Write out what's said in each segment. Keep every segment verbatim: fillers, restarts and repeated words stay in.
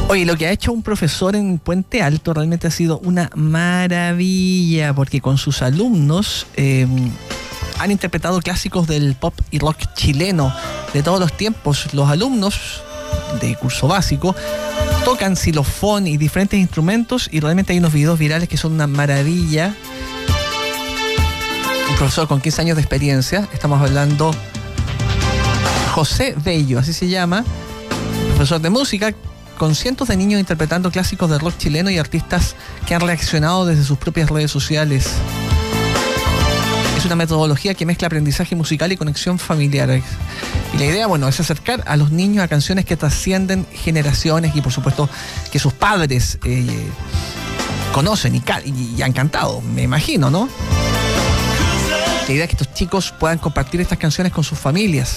Oye, lo que ha hecho un profesor en Puente Alto realmente ha sido una maravilla, porque con sus alumnos eh, han interpretado clásicos del pop y rock chileno de todos los tiempos. Los alumnos de curso básico tocan xilofón y diferentes instrumentos, y realmente hay unos videos virales que son una maravilla. Un profesor con quince años de experiencia, estamos hablando José Bello, así se llama, profesor de música, con cientos de niños interpretando clásicos del rock chileno y artistas que han reaccionado desde sus propias redes sociales. Es una metodología que mezcla aprendizaje musical y conexión familiar. Y la idea, bueno, es acercar a los niños a canciones que trascienden generaciones y, por supuesto, que sus padres eh, conocen y, y, y han cantado, me imagino, ¿no? La idea es que estos chicos puedan compartir estas canciones con sus familias.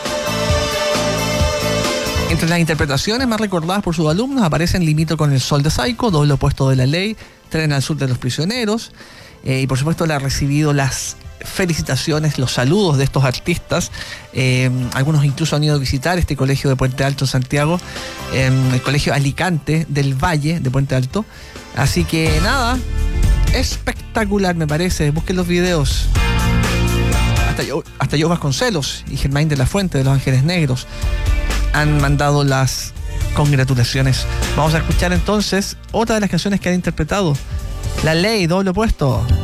Entre las interpretaciones más recordadas por sus alumnos aparecen Limito con el Sol de Saico, Doble Opuesto de la Ley, Tren al Sur de los Prisioneros, eh, y por supuesto le ha recibido las felicitaciones, los saludos de estos artistas. Eh, algunos incluso han ido a visitar este colegio de Puente Alto, Santiago, eh, el colegio Alicante del Valle de Puente Alto. Así que nada, espectacular me parece, busquen los videos. Hasta yo, hasta yo Vasconcelos y Germain de la Fuente de Los Ángeles Negros han mandado las congratulaciones. Vamos a escuchar entonces otra de las canciones que han interpretado, La Ley, Doble Opuesto.